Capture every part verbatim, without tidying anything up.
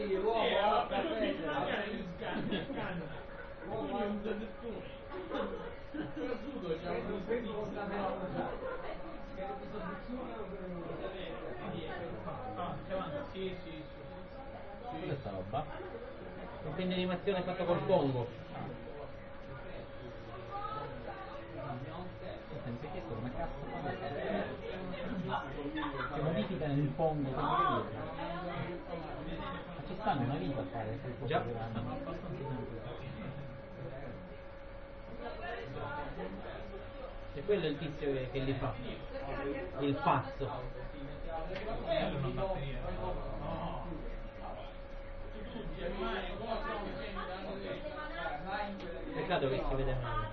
Sì, l'uomo va per l'uomo è un detettore. Soprattutto c'è un rispetto da me. Sì, sì, sì. Cos'è sta roba? Un film di animazione fatto col Pongo. Senti, questo come cazzo fa? Che modifica nel Pongo, come ma ci stanno una vita a fare quel già stanno abbastanza tanto. E quello è il tizio che, che li fa, il pazzo. Peccato che si vede male.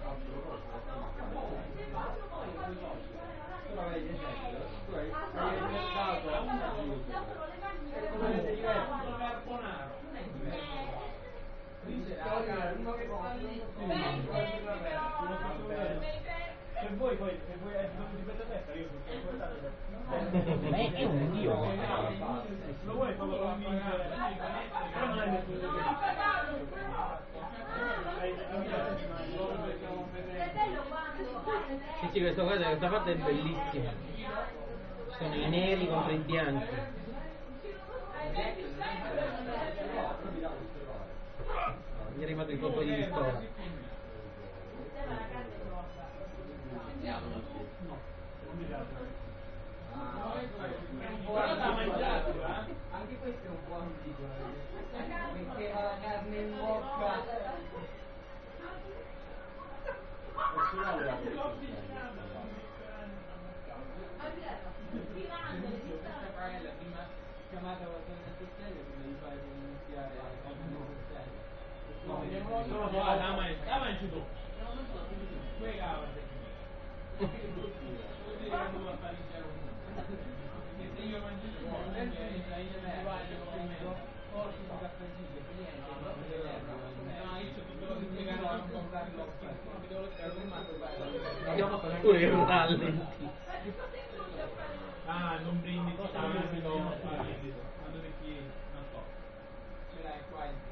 Se voi poi, se voi avete bisogno di questa testa, io sono portato da... Ma è un dio! Lo vuoi solo convincere? Però non è nessuno che... Sì, sì, questa, guarda, questa parte è bellissima. Ci sono i neri contro i bianchi. Mi è arrivato il colpo di pistola. Però l'ha mangiato, eh? Anche questo è un po' ambiguo. Metteva la carne in bocca. Chiamata la Costello prima di fare iniziare la Costello. No, no, la mangi tu. Poi cava se non va a fare iniziare un punto. Perché se io mangio tu, non è che mi sbaglio come forse di caffè per niente. No, io c'ho tutto lo che spiegare a non comprare lo spazio. Mi devo lasciare un mato pure che rallenti. Ah, non brindisi, ah, no, quando perché non so. Ce l'hai qua in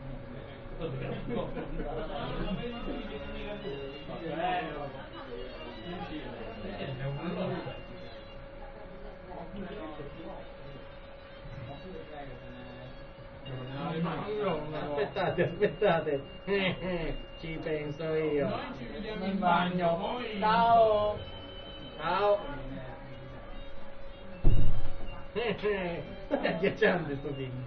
Aspettate, aspettate, ci penso io. Noi ci vediamo in bagno. Poi... Ciao. Ciao. È agghiacciante sto film.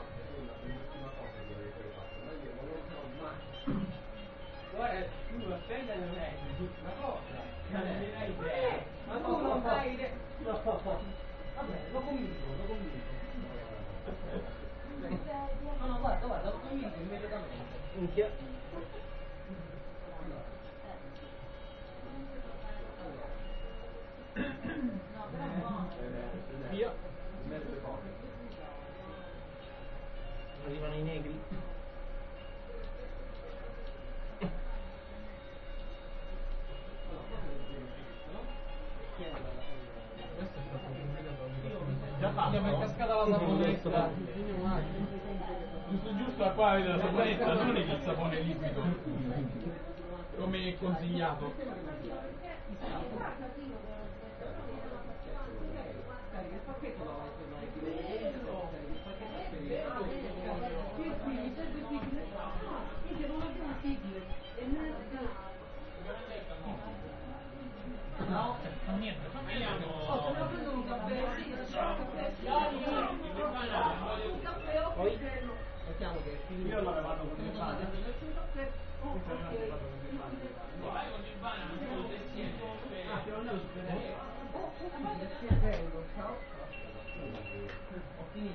Guarda, tu lo spende non è una cosa, non hai idea. Ma tu non hai idea. No, vabbè, lo comincio, lo comincio. No, no, guarda, guarda, lo comincio immediatamente. Minchia. Via. Arrivano i negri. Già fatto, mi è cascata la saponetta. Giusto giusto a qua vedere la saponetta, non è il sapone liquido come consigliato. No, niente, facciamo. Oh, se no prendo un caffè. Poi Mettiamo che Io l'ho levato con il pane. Questo non è levato con il pane. vai con il bagno, non solo se siete. Ah, ti ho andato su per ho finito.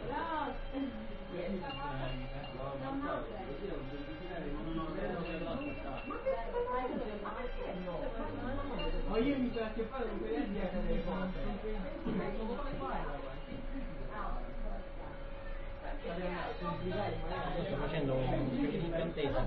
Ma io mi sono a che fare con quelle dietro delle cose. sto facendo un incantesimo.